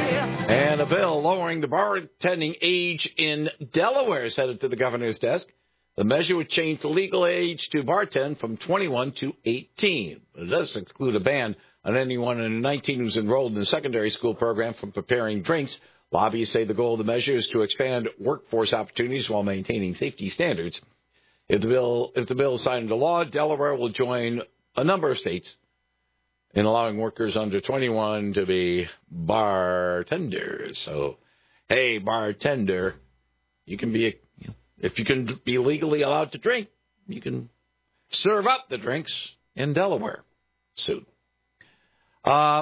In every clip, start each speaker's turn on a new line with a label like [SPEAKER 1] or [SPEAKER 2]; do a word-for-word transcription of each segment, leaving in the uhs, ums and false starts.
[SPEAKER 1] And a bill lowering the bartending age in Delaware is headed to the governor's desk. The measure would change the legal age to bartend from twenty-one to eighteen. It does exclude a ban on anyone under nineteen who's enrolled in the secondary school program from preparing drinks. Lobbyists say the goal of the measure is to expand workforce opportunities while maintaining safety standards. If the bill, if the bill is signed into law, Delaware will join a number of states in allowing workers under twenty-one to be bartenders. So, hey, bartender, you can be, a, you know, if you can be legally allowed to drink, you can serve up the drinks in Delaware soon. Uh,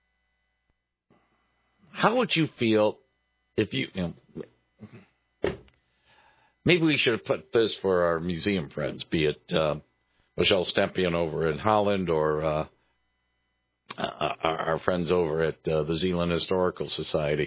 [SPEAKER 1] how would you feel if you, you know, maybe we should have put this for our museum friends, be it uh, Michelle Stempion over in Holland or uh, uh, our friends over at uh, the Zeeland Historical Society.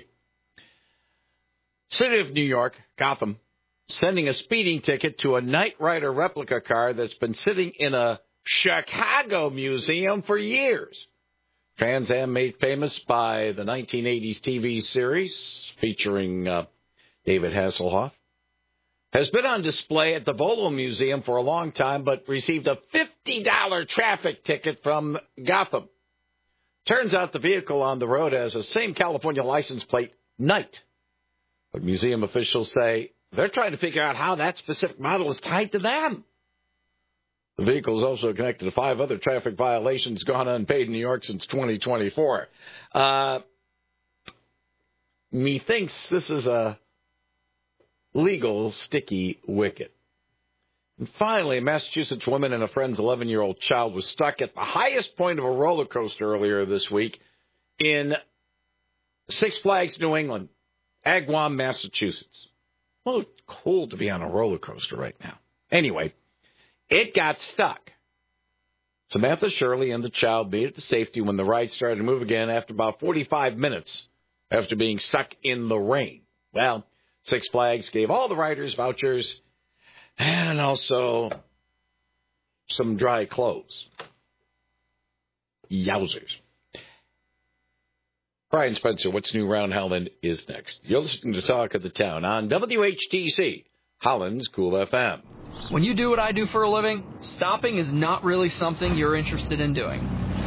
[SPEAKER 1] City of New York, Gotham, sending a speeding ticket to a Knight Rider replica car that's been sitting in a Chicago museum for years. Trans Am made famous by the nineteen eighties T V series featuring uh, David Hasselhoff, has been on display at the Volo Museum for a long time, but received a fifty dollars traffic ticket from Gotham. Turns out the vehicle on the road has the same California license plate, Knight. But museum officials say they're trying to figure out how that specific model is tied to them. The vehicle is also connected to five other traffic violations gone unpaid in New York since twenty twenty-four. Uh, methinks this is a legal sticky wicket. And finally, a Massachusetts woman and a friend's eleven-year-old child was stuck at the highest point of a roller coaster earlier this week in Six Flags New England, Agawam, Massachusetts. Well, it's cool to be on a roller coaster right now. Anyway, it got stuck. Samantha Shirley and the child made it to safety when the ride started to move again after about forty-five minutes after being stuck in the rain. Well, Six Flags gave all the riders vouchers and also some dry clothes. Yowzers. Brian Spencer, what's new around Holland is next. You're listening to Talk of the Town on W H T C, Holland's Cool F M.
[SPEAKER 2] When you do what I do for a living, stopping is not really something you're interested in doing.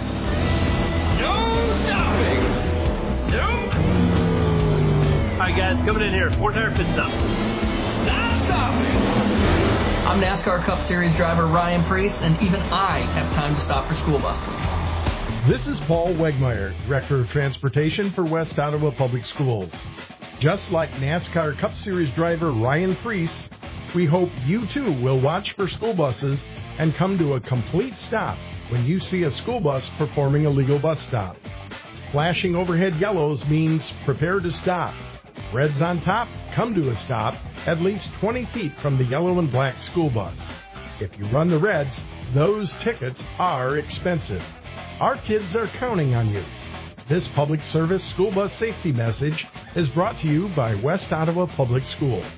[SPEAKER 3] No stopping! No! All right, guys, coming in here. Four tire pit stop. Not stopping!
[SPEAKER 2] I'm NASCAR Cup Series driver Ryan Preece, and even I have time to stop for school buses.
[SPEAKER 4] This is Paul Wegmeyer, Director of Transportation for West Ottawa Public Schools. Just like NASCAR Cup Series driver Ryan Preece, we hope you too will watch for school buses and come to a complete stop when you see a school bus performing a legal bus stop. Flashing overhead yellows means prepare to stop. Reds on top, come to a stop at least twenty feet from the yellow and black school bus. If you run the reds, those tickets are expensive. Our kids are counting on you. This public service school bus safety message is brought to you by West Ottawa Public Schools.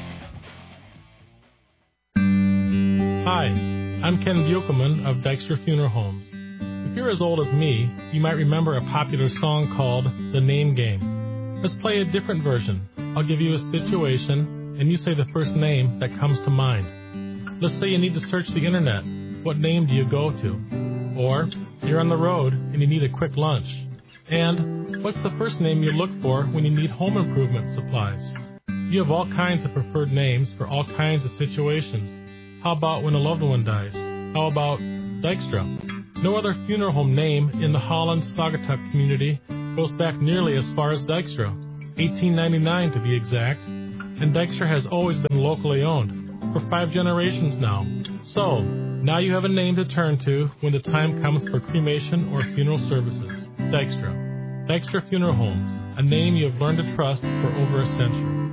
[SPEAKER 5] Hi, I'm Ken Buchelman of Dykstra Funeral Homes. If you're as old as me, you might remember a popular song called The Name Game. Let's play a different version. I'll give you a situation, and you say the first name that comes to mind. Let's say you need to search the internet. What name do you go to? Or you're on the road and you need a quick lunch. And what's the first name you look for when you need home improvement supplies? You have all kinds of preferred names for all kinds of situations. How about when a loved one dies? How about Dykstra? No other funeral home name in the Holland-Saugatuck community goes back nearly as far as Dykstra, eighteen ninety-nine to be exact, and Dykstra has always been locally owned, for five generations now. So, now you have a name to turn to when the time comes for cremation or funeral services. Dykstra. Dykstra Funeral Homes, a name you have learned to trust for over a century.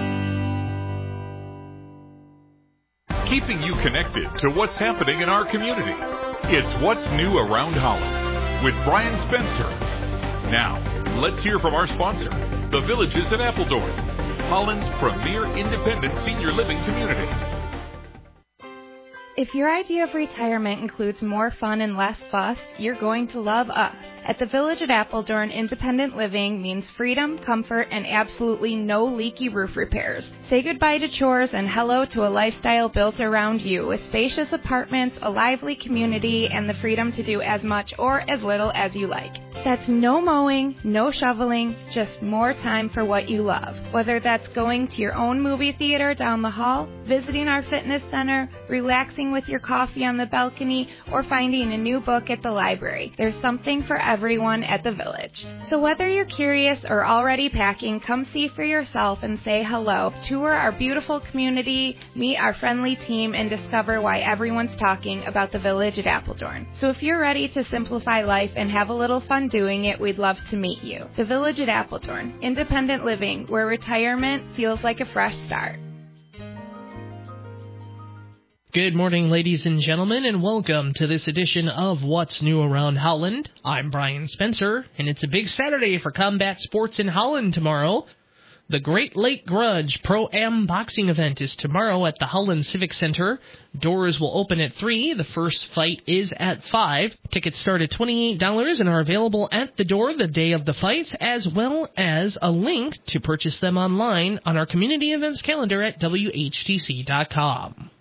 [SPEAKER 6] Keeping you connected to what's happening in our community. It's What's New Around Holland with Brian Spencer. Now, let's hear from our sponsor, The Villages at Appledorn, Holland's premier independent senior living community.
[SPEAKER 7] If your idea of retirement includes more fun and less fuss, you're going to love us. At the Village at Appledorn, independent living means freedom, comfort, and absolutely no leaky roof repairs. Say goodbye to chores and hello to a lifestyle built around you, with spacious apartments, a lively community, and the freedom to do as much or as little as you like. That's no mowing, no shoveling, just more time for what you love. Whether that's going to your own movie theater down the hall, visiting our fitness center, relaxing with your coffee on the balcony, or finding a new book at the library, there's something for everyone at the Village. So whether you're curious or already packing, come see for yourself and say hello. Tour our beautiful community, meet our friendly team, and discover why everyone's talking about the Village at Appledorn. So if you're ready to simplify life and have a little fun doing it, we'd love to meet you. The Village at Appledorn, independent living, where retirement feels like a fresh start.
[SPEAKER 2] Good morning, ladies and gentlemen, and welcome to this edition of What's New Around Holland. I'm Brian Spencer, and it's a big Saturday for combat sports in Holland tomorrow. The Great Lake Grudge Pro-Am boxing event is tomorrow at the Holland Civic Center. Doors will open at three. The first fight is at five. Tickets start at twenty-eight dollars and are available at the door the day of the fight, as well as a link to purchase them online on our community events calendar at W H T C dot com.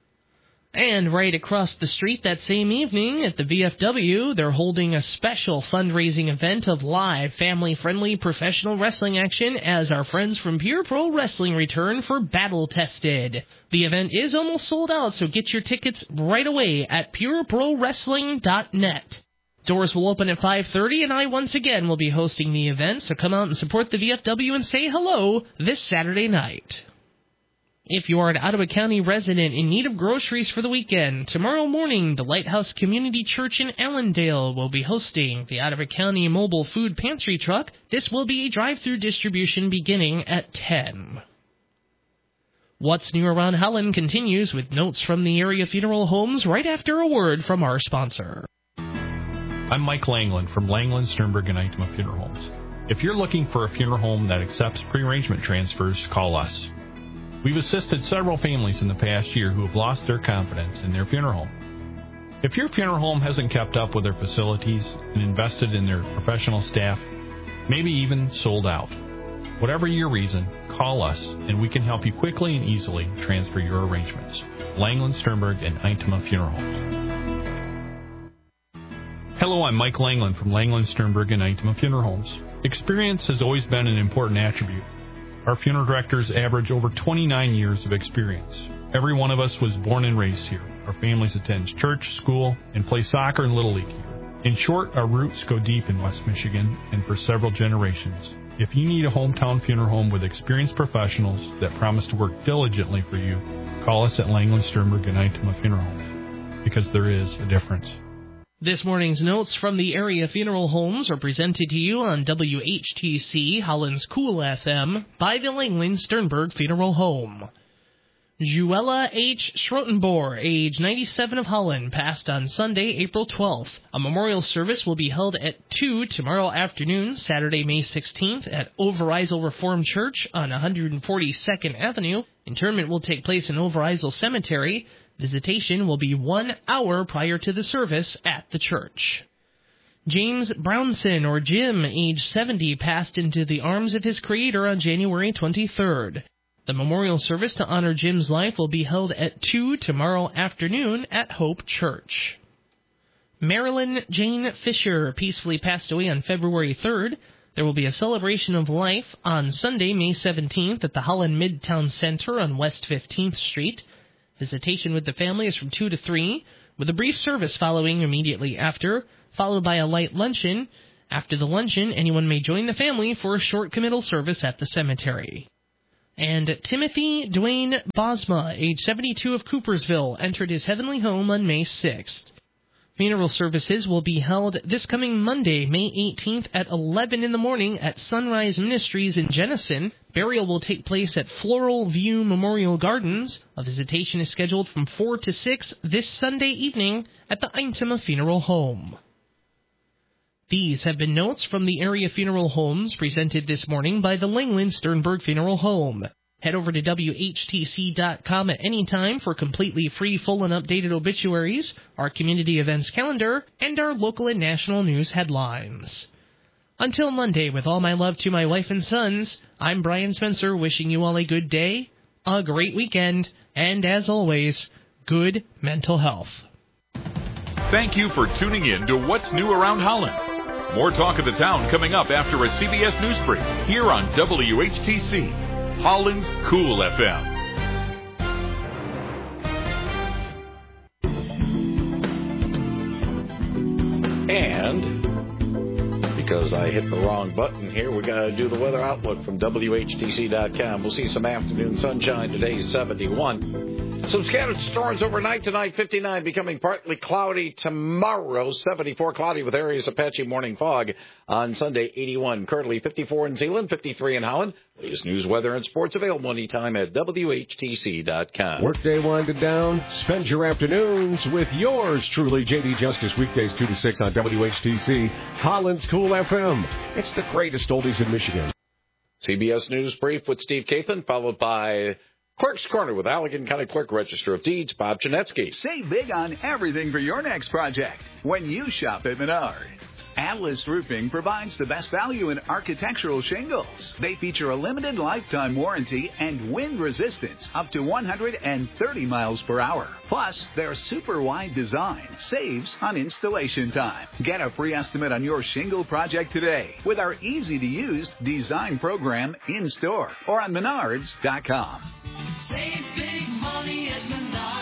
[SPEAKER 2] And right across the street that same evening at the V F W, they're holding a special fundraising event of live, family-friendly professional wrestling action as our friends from Pure Pro Wrestling return for Battle Tested. The event is almost sold out, so get your tickets right away at pure pro wrestling dot net. Doors will open at five thirty, and I once again will be hosting the event, so come out and support the V F W and say hello this Saturday night. If you are an Ottawa County resident in need of groceries for the weekend, tomorrow morning the Lighthouse Community Church in Allendale will be hosting the Ottawa County Mobile Food Pantry Truck. This will be a drive-through distribution beginning at ten. What's New Around Holland continues with notes from the area funeral homes right after a word from our sponsor.
[SPEAKER 8] I'm Mike Langland from Langland, Sternberg, and Itema Funeral Homes. If you're looking for a funeral home that accepts pre-arrangement transfers, call us. We've assisted several families in the past year who have lost their confidence in their funeral home. If your funeral home hasn't kept up with their facilities and invested in their professional staff, maybe even sold out, whatever your reason, call us and we can help you quickly and easily transfer your arrangements. Langland, Sternberg, and Itema Funeral Homes. Hello, I'm Mike Langland from Langland, Sternberg, and Itema Funeral Homes. Experience has always been an important attribute. Our funeral directors average over twenty-nine years of experience. Every one of us was born and raised here. Our families attend church, school, and play soccer and Little League here. In short, our roots go deep in West Michigan and for several generations. If you need a hometown funeral home with experienced professionals that promise to work diligently for you, call us at Langland, Sternberg, and Itema Funeral Homes, because there is a difference.
[SPEAKER 2] This morning's notes from the area funeral homes are presented to you on W H T C, Holland's Cool F M, by the Langland Sternberg Funeral Home. Juella H. Schrotenboer, age ninety-seven, of Holland, passed on Sunday, April twelfth. A memorial service will be held at two tomorrow afternoon, Saturday, May sixteenth, at Overijssel Reformed Church on one hundred forty-second Avenue. Interment will take place in Overijssel Cemetery. Visitation will be one hour prior to the service at the church. James Brownson, or Jim, age seventy, passed into the arms of his Creator on January twenty-third. The memorial service to honor Jim's life will be held at two tomorrow afternoon at Hope Church. Marilyn Jane Fisher peacefully passed away on February third. There will be a celebration of life on Sunday, May seventeenth, at the Holland Midtown Center on West fifteenth Street. Visitation with the family is from two to three, with a brief service following immediately after, followed by a light luncheon. After the luncheon, anyone may join the family for a short committal service at the cemetery. And Timothy Dwayne Bosma, age seventy-two, of Coopersville, entered his heavenly home on May sixth. Funeral services will be held this coming Monday, May eighteenth, at eleven in the morning at Sunrise Ministries in Jenison. Burial will take place at Floral View Memorial Gardens. A visitation is scheduled from four to six this Sunday evening at the Itema Funeral Home. These have been notes from the area funeral homes presented this morning by the Langland Sternberg Funeral Home. Head over to W H T C dot com at any time for completely free, full, and updated obituaries, our community events calendar, and our local and national news headlines. Until Monday, with all my love to my wife and sons, I'm Brian Spencer, wishing you all a good day, a great weekend, and as always, good mental health.
[SPEAKER 6] Thank you for tuning in to What's New Around Holland. More talk of the town coming up after a C B S News Brief here on W H T C, Holland's Cool F M.
[SPEAKER 1] And because I hit the wrong button here, we got to do the weather outlook from W H T C dot com. We'll see some afternoon sunshine today, seventy-one. Some scattered storms overnight tonight, fifty-nine, becoming partly cloudy tomorrow, seventy-four, cloudy with areas of patchy morning fog on Sunday, eighty-one. Currently fifty-four in Zeeland, fifty-three in Holland. Latest news, weather, and sports available anytime at W H T C dot com.
[SPEAKER 9] Workday winding down. Spend your afternoons with yours truly, J D Justice, weekdays two to six on W H T C, Holland's Cool F M. It's the greatest oldies in Michigan.
[SPEAKER 1] C B S News Brief with Steve Kathan, followed by Clerk's Corner with Allegan County Clerk, Register of Deeds, Bob Janetsky.
[SPEAKER 10] Save big on everything for your next project when you shop at Menards. Atlas Roofing provides the best value in architectural shingles. They feature a limited lifetime warranty and wind resistance up to one hundred thirty miles per hour. Plus, their super wide design saves on installation time. Get a free estimate on your shingle project today with our easy-to-use design program in store or on menards dot com.
[SPEAKER 11] Save big money at Menards.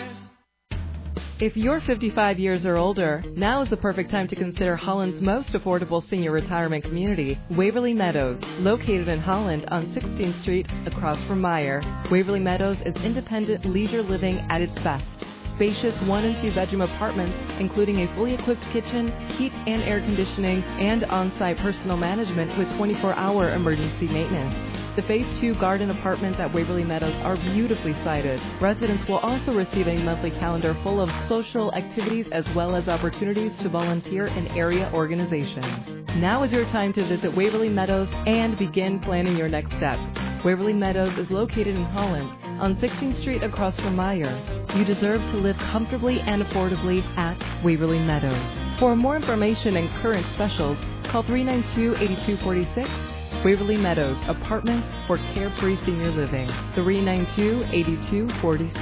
[SPEAKER 12] If you're fifty-five years or older, now is the perfect time to consider Holland's most affordable senior retirement community, Waverly Meadows, located in Holland on sixteenth Street across from Meyer. Waverly Meadows is independent leisure living at its best. Spacious one and two bedroom apartments, including a fully equipped kitchen, heat and air conditioning, and on-site personal management with twenty-four hour emergency maintenance. The Phase two garden apartments at Waverly Meadows are beautifully sited. Residents will also receive a monthly calendar full of social activities as well as opportunities to volunteer in area organizations. Now is your time to visit Waverly Meadows and begin planning your next step. Waverly Meadows is located in Holland on sixteenth Street across from Meyer. You deserve to live comfortably and affordably at Waverly Meadows. For more information and current specials, call three nine two, eight two four six. Waverly Meadows, apartments for carefree senior living. three nine two, eight two four six.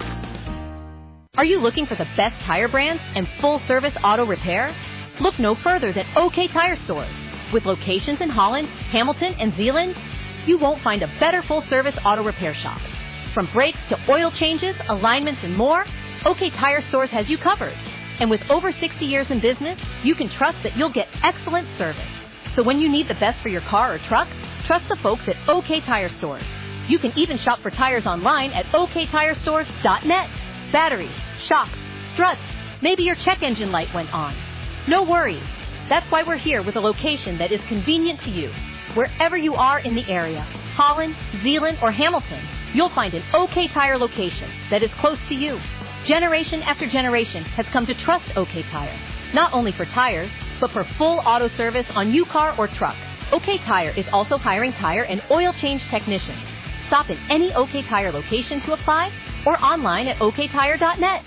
[SPEAKER 13] Are you looking for the best tire brands and full-service auto repair? Look no further than OK Tire Stores. With locations in Holland, Hamilton, and Zeeland, you won't find a better full-service auto repair shop. From brakes to oil changes, alignments, and more, OK Tire Stores has you covered. And with over sixty years in business, you can trust that you'll get excellent service. So when you need the best for your car or truck, trust the folks at OK Tire Stores. You can even shop for tires online at O K tire stores dot net. Batteries, shocks, struts, maybe your check engine light went on. No worries. That's why we're here with a location that is convenient to you. Wherever you are in the area, Holland, Zeeland, or Hamilton, you'll find an OK Tire location that is close to you. Generation after generation has come to trust OK Tire, not only for tires, but for full auto service on your car or truck. OK Tire is also hiring tire and oil change technicians. Stop in any OK Tire location to apply or online at O K tire dot net.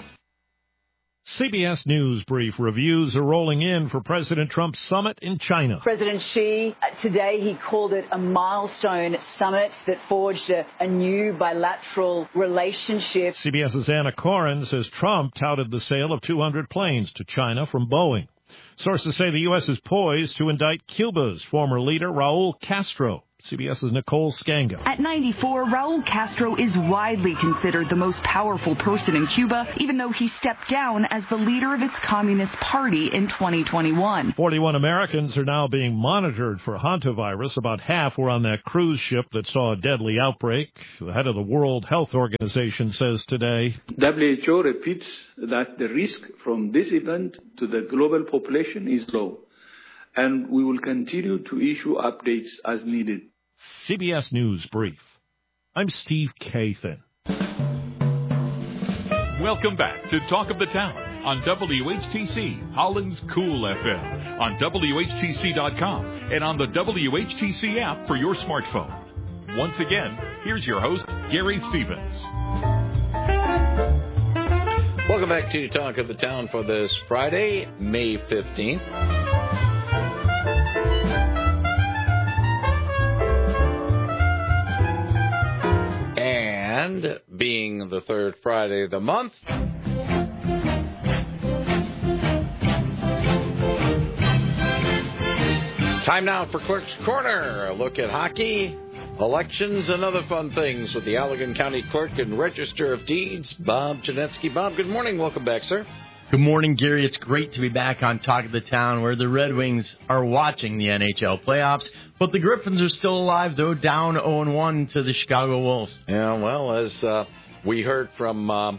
[SPEAKER 14] C B S News Brief reviews are rolling in for President Trump's summit in China.
[SPEAKER 15] President Xi, today he called it a milestone summit that forged a, a new bilateral relationship.
[SPEAKER 14] CBS's Anna Corin says Trump touted the sale of two hundred planes to China from Boeing. Sources say the U S is poised to indict Cuba's former leader, Raul Castro. CBS's Nicole Skanga.
[SPEAKER 16] At ninety-four, Raul Castro is widely considered the most powerful person in Cuba, even though he stepped down as the leader of its Communist Party in twenty twenty-one.
[SPEAKER 14] forty-one Americans are now being monitored for hantavirus. About half were on that cruise ship that saw a deadly outbreak. The head of the World Health Organization says today,
[SPEAKER 17] W H O repeats that the risk from this event to the global population is low, and we will continue to issue updates as needed.
[SPEAKER 14] C B S News Brief. I'm Steve Kathan.
[SPEAKER 6] Welcome back to Talk of the Town on W H T C, Holland's Cool F M, on W H T C dot com, and on the W H T C app for your smartphone. Once again, here's your host, Gary Stevens.
[SPEAKER 1] Welcome back to Talk of the Town for this Friday, May fifteenth. And being the third Friday of the month, time now for Clerk's Corner. A look at hockey, elections, and other fun things with the Allegan County Clerk and Register of Deeds, Bob Janetsky. Bob, good morning. Welcome back, sir.
[SPEAKER 18] Good morning, Gary. It's great to be back on Talk of the Town, where the Red Wings are watching the N H L playoffs, but the Griffins are still alive, though, down oh and one to the Chicago Wolves.
[SPEAKER 1] Yeah, well, as uh, we heard from um,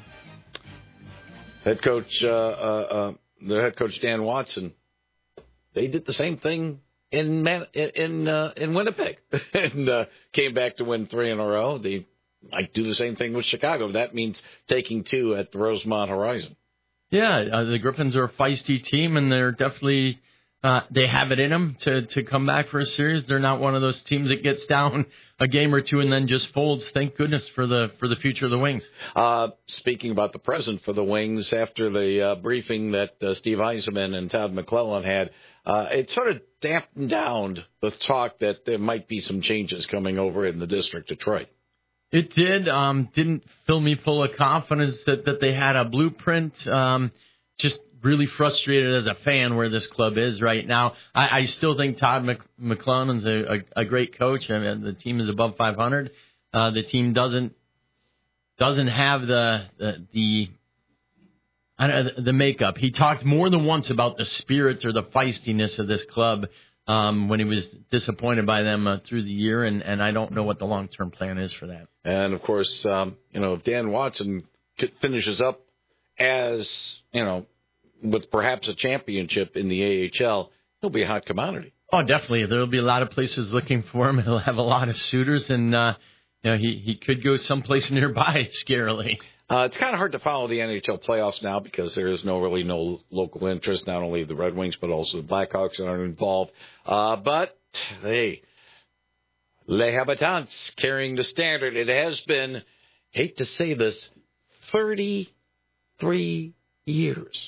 [SPEAKER 1] head coach, uh, uh, uh, the head coach Dan Watson, they did the same thing in Man- in uh, in Winnipeg and uh, came back to win three in a row. They might do the same thing with Chicago. That means taking two at the Rosemont Horizon.
[SPEAKER 18] Yeah, uh, the Griffins are a feisty team, and they're definitely uh, they have it in them to, to come back for a series. They're not one of those teams that gets down a game or two and then just folds. Thank goodness for the for the future of the Wings.
[SPEAKER 1] Uh, speaking about the present for the Wings, after the uh, briefing that uh, Steve Yzerman and Todd McClellan had, uh, it sort of dampened down the talk that there might be some changes coming over in the District Detroit.
[SPEAKER 18] It did. Um, didn't fill me full of confidence that, that they had a blueprint. Um, just really frustrated as a fan where this club is right now. I, I still think Todd Mc, McClellan's a, a, a great coach. I mean, the team is above five hundred. Uh, the team doesn't doesn't have the the, the I don't know, the makeup. He talked more than once about the spirit or the feistiness of this club. Um, when he was disappointed by them uh, through the year, and, and I don't know what the long-term plan is for that.
[SPEAKER 1] And, of course, um, you know, if Dan Watson finishes up as, you know, with perhaps a championship in the A H L, he'll be a hot commodity.
[SPEAKER 18] Oh, definitely. There'll be a lot of places looking for him. He'll have a lot of suitors, and uh, you know, he, he could go someplace nearby, scarily.
[SPEAKER 1] Uh, it's kind of hard to follow the N H L playoffs now because there is no really no local interest, not only the Red Wings, but also the Blackhawks that are involved. Uh, but, hey, Les Habitants carrying the standard. It has been, hate to say this, thirty-three years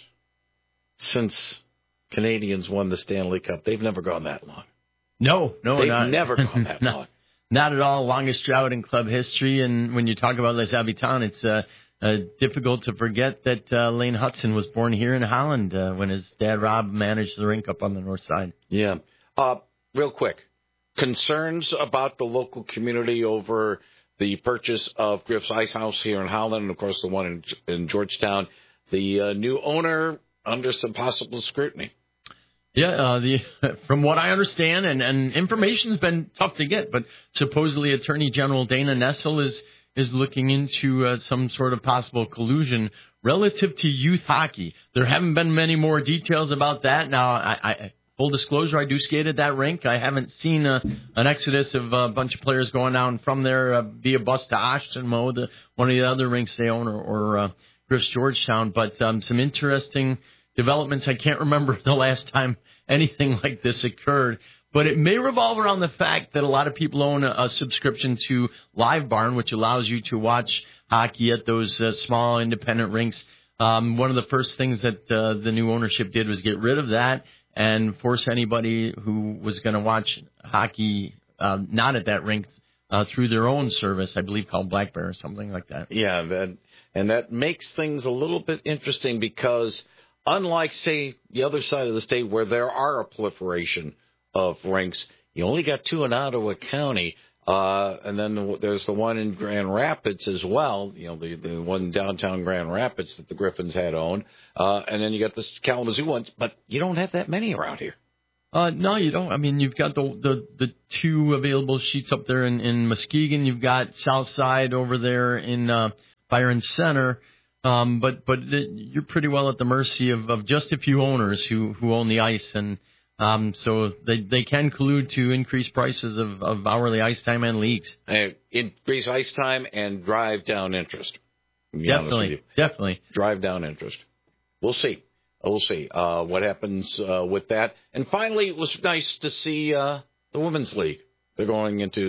[SPEAKER 1] since Canadians won the Stanley Cup. They've never gone that long.
[SPEAKER 18] No, no,
[SPEAKER 1] They've
[SPEAKER 18] not.
[SPEAKER 1] never gone that
[SPEAKER 18] not,
[SPEAKER 1] long.
[SPEAKER 18] Not at all. Longest drought in club history. And when you talk about Les Habitants, it's uh, uh, difficult to forget that uh, Lane Hudson was born here in Holland uh, when his dad, Rob, managed the rink up on the north side.
[SPEAKER 1] Yeah. Uh, real quick, concerns about the local community over the purchase of Griff's Ice House here in Holland, and, of course, the one in, in Georgetown. The uh, new owner under some possible scrutiny.
[SPEAKER 18] Yeah, uh, the from what I understand, and, and information's been tough to get, but supposedly Attorney General Dana Nessel is is looking into uh, some sort of possible collusion relative to youth hockey. There haven't been many more details about that. Now, I, I full disclosure, I do skate at that rink. I haven't seen a, an exodus of a bunch of players going down from there uh, via bus to Ashton-Mo, the, one of the other rinks they own, or, or uh, Griff's Georgetown. But um, some interesting developments. I can't remember the last time anything like this occurred, but it may revolve around the fact that a lot of people own a, a subscription to Live Barn, which allows you to watch hockey at those uh, small independent rinks. Um, one of the first things that uh, the new ownership did was get rid of that and force anybody who was going to watch hockey uh, not at that rink uh, through their own service, I believe called Black Bear or something like that.
[SPEAKER 1] Yeah, that, and that makes things a little bit interesting because unlike, say, the other side of the state where there are a proliferation of rinks, you only got two in Ottawa County, uh, and then there's the one in Grand Rapids as well, you know, the, the one downtown Grand Rapids that the Griffins had owned, uh, and then you got the Kalamazoo ones, but you don't have that many around here.
[SPEAKER 18] Uh, no, you don't. I mean, you've got the the, the two available sheets up there in, in Muskegon. You've got Southside over there in uh, Byron Center. Um, but but you're pretty well at the mercy of, of just a few owners who, who own the ice, and um, so they they can collude to increase prices of, of hourly ice time and leagues.
[SPEAKER 1] Uh, increase ice time and drive down interest.
[SPEAKER 18] Definitely, definitely
[SPEAKER 1] drive down interest. We'll see. We'll see uh, what happens uh, with that. And finally, it was nice to see uh, the Women's League. They're going into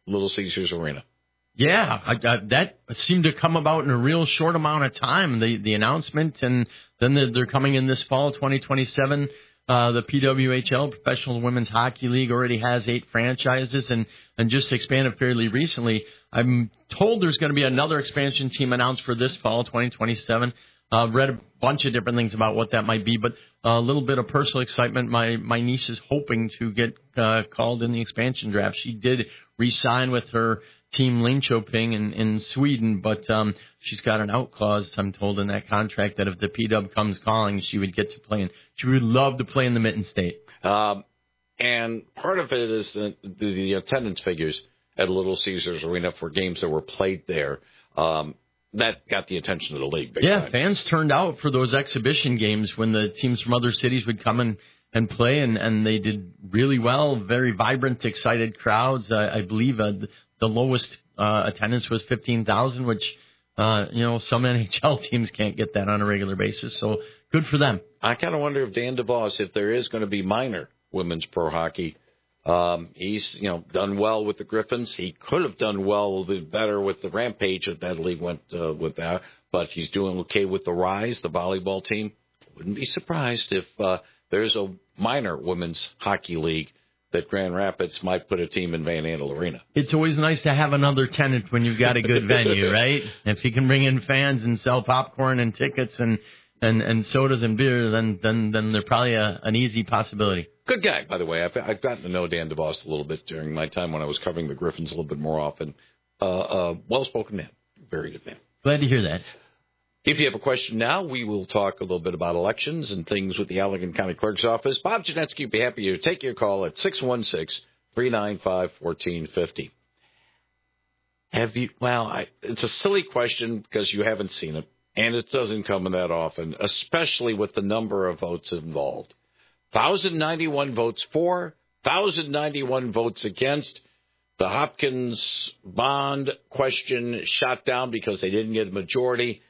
[SPEAKER 1] Little Caesars Arena.
[SPEAKER 18] Yeah, I, I, that seemed to come about in a real short amount of time, the the announcement, and then the, they're coming in this fall, twenty twenty-seven. Uh, the P W H L, Professional Women's Hockey League, already has eight franchises and, and just expanded fairly recently. I'm told there's going to be another expansion team announced for this fall, twenty twenty-seven. Uh, read a bunch of different things about what that might be, but a little bit of personal excitement. My my niece is hoping to get uh, called in the expansion draft. She did re-sign with her team Linköping in, in Sweden, but um, she's got an out clause, I'm told, in that contract that if the P-Dub comes calling, she would get to play in. She would love to play in the Mitten State.
[SPEAKER 1] Um, and part of it is the, the, the attendance figures at Little Caesars Arena for games that were played there. Um, that got the attention of the league. Big
[SPEAKER 18] yeah,
[SPEAKER 1] time.
[SPEAKER 18] Fans turned out for those exhibition games when the teams from other cities would come and, and play, and, and they did really well. Very vibrant, excited crowds. Uh, I believe uh, the lowest uh, attendance was fifteen thousand, which, uh, you know, some N H L teams can't get that on a regular basis. So good for them.
[SPEAKER 1] I kind of wonder if Dan DeVos, if there is going to be minor women's pro hockey, um, he's, you know, done well with the Griffins. He could have done well, a little bit better with the Rampage if that league went uh, with that. But he's doing okay with the Rise, the volleyball team. Wouldn't be surprised if uh, there's a minor women's hockey league that Grand Rapids might put a team in Van Andel Arena.
[SPEAKER 18] It's always nice to have another tenant when you've got a good venue, right? If you can bring in fans and sell popcorn and tickets and, and, and sodas and beer, then then then they're probably a, an easy possibility.
[SPEAKER 1] Good guy, by the way. I've, I've gotten to know Dan DeVos a little bit during my time when I was covering the Griffins a little bit more often. Uh, uh, well-spoken man. Very good man.
[SPEAKER 18] Glad to hear that.
[SPEAKER 1] If you have a question now, we will talk a little bit about elections and things with the Allegan County Clerk's Office. Bob Janetsky will be happy to take your call at six one six, three nine five, one four five zero. Have you, well, I, it's a silly question because you haven't seen it, and it doesn't come in that often, especially with the number of votes involved. one thousand ninety-one votes for, one thousand ninety-one votes against. The Hopkins bond question shot down because they didn't get a majority.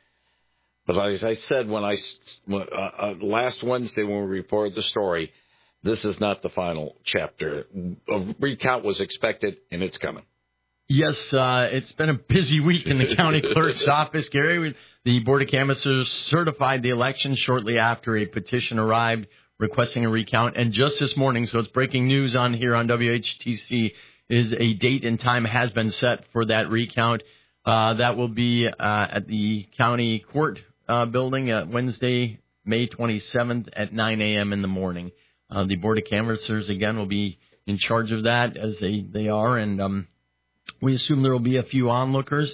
[SPEAKER 1] But as I said when I uh, uh, last Wednesday when we reported the story, this is not the final chapter. A recount was expected, and it's coming.
[SPEAKER 18] Yes, uh, it's been a busy week in the county clerk's office, Gary. The Board of Canvassers certified the election shortly after a petition arrived requesting a recount. And just this morning, so it's breaking news on here on W H T C, is a date and time has been set for that recount. Uh, that will be uh, at the county court Uh, building uh, Wednesday, May twenty-seventh at nine a.m. in the morning. Uh, the Board of Canvassers, again, will be in charge of that as they, they are, and um, we assume there will be a few onlookers.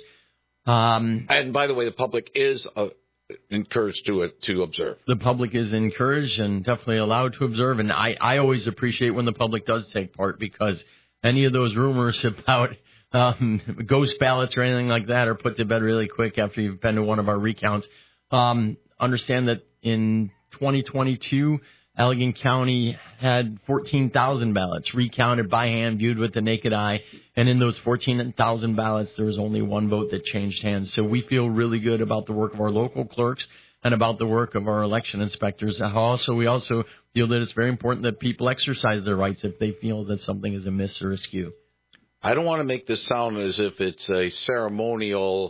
[SPEAKER 18] Um,
[SPEAKER 1] and by the way, the public is uh, encouraged to uh, to observe.
[SPEAKER 18] The public is encouraged and definitely allowed to observe, and I, I always appreciate when the public does take part because any of those rumors about um, ghost ballots or anything like that are put to bed really quick after you've been to one of our recounts. Um, understand that in twenty twenty-two, Allegan County had fourteen thousand ballots recounted by hand, viewed with the naked eye. And in those fourteen thousand ballots, there was only one vote that changed hands. So we feel really good about the work of our local clerks and about the work of our election inspectors. Also, we also feel that it's very important that people exercise their rights if they feel that something is amiss or askew.
[SPEAKER 1] I don't want to make this sound as if it's a ceremonial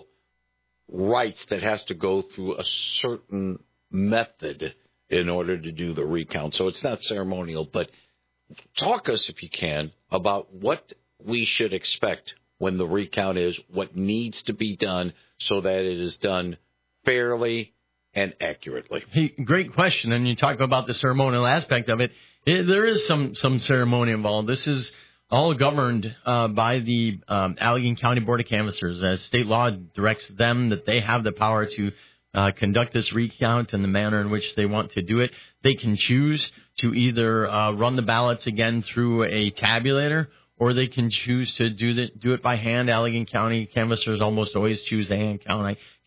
[SPEAKER 1] rights that has to go through a certain method in order to do the recount. So it's not ceremonial, but talk us, if you can, about what we should expect when the recount is, what needs to be done so that it is done fairly and accurately.
[SPEAKER 18] Hey, great question. And you talk about the ceremonial aspect of it. it there is some, some ceremony involved. This is all governed uh, by the um, Allegan County Board of Canvassers. As state law directs them that they have the power to uh, conduct this recount in the manner in which they want to do it. They can choose to either uh, run the ballots again through a tabulator, or they can choose to do the, do it by hand. Allegan County canvassers almost always choose the hand count. I